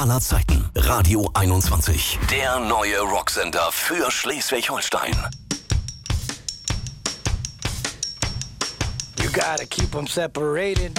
aller Zeiten. Radio 21. Der neue Rocksender für Schleswig-Holstein. You gotta keep them separated.